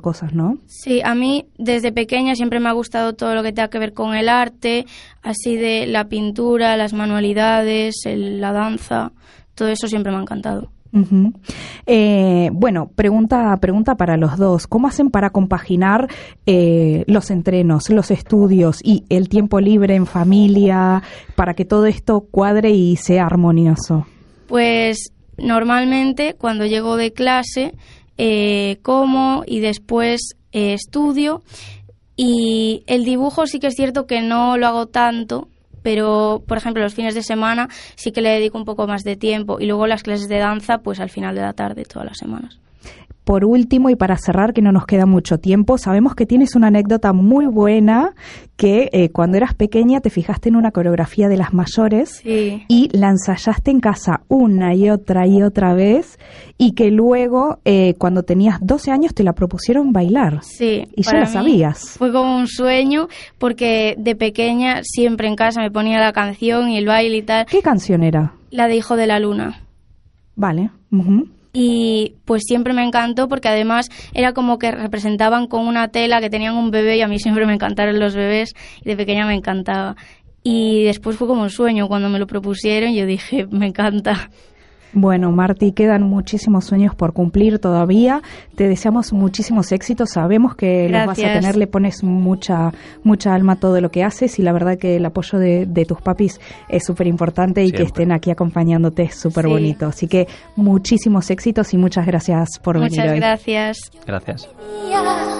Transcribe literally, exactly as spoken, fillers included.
cosas, ¿no? Sí, a mí desde pequeña siempre me ha gustado todo lo que tenga que ver con el arte, así de la pintura, las manualidades, el, la danza, todo eso siempre me ha encantado. Uh-huh. Eh, bueno, pregunta, pregunta para los dos. ¿Cómo hacen para compaginar eh, los entrenos, los estudios y el tiempo libre en familia para que todo esto cuadre y sea armonioso? Pues normalmente cuando llego de clase eh, como y después eh, estudio, y el dibujo sí que es cierto que no lo hago tanto, pero por ejemplo los fines de semana sí que le dedico un poco más de tiempo, y luego las clases de danza pues al final de la tarde todas las semanas. Por último, y para cerrar, que no nos queda mucho tiempo, sabemos que tienes una anécdota muy buena, que eh, cuando eras pequeña te fijaste en una coreografía de las mayores, sí, y la ensayaste en casa una y otra y otra vez, y que luego, eh, cuando tenías doce años, te la propusieron bailar. Sí. Y ya la sabías. Fue como un sueño, porque de pequeña siempre en casa me ponía la canción y el baile y tal. ¿Qué canción era? La de Hijo de la Luna. Vale. Uh-huh. Y pues siempre me encantó, porque además era como que representaban con una tela que tenían un bebé, y a mí siempre me encantaron los bebés y de pequeña me encantaba. Y después fue como un sueño cuando me lo propusieron, yo dije, me encanta. Bueno, Marti, quedan muchísimos sueños por cumplir todavía. Te deseamos muchísimos éxitos. Sabemos que Gracias. los vas a tener, le pones mucha mucha alma a todo lo que haces, y la verdad que el apoyo de, de tus papis es súper importante, y Siempre. que estén aquí acompañándote es súper Sí. bonito. Así que muchísimos éxitos y muchas gracias por Muchas venir hoy. gracias. Gracias.